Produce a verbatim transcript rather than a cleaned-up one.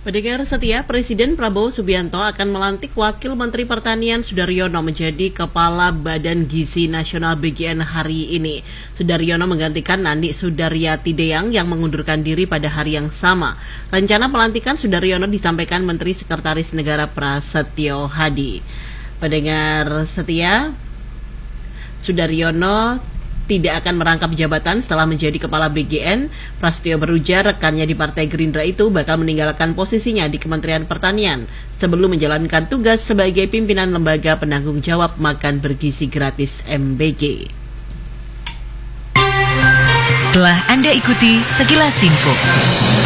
Pendengar setia, Presiden Prabowo Subianto akan melantik Wakil Menteri Pertanian Sudaryono menjadi Kepala Badan Gizi Nasional B G N hari ini. Sudaryono menggantikan Nandi Sudaryati Deyang yang mengundurkan diri pada hari yang sama. Rencana pelantikan Sudaryono disampaikan Menteri Sekretaris Negara Prasetyo Hadi. Pendengar setia, Sudaryono tidak akan merangkap jabatan setelah menjadi kepala B G N. Prasetyo berujar rekannya di Partai Gerindra itu bakal meninggalkan posisinya di Kementerian Pertanian sebelum menjalankan tugas sebagai pimpinan lembaga penanggung jawab makan bergizi gratis M B G. Telah Anda ikuti sekilas info.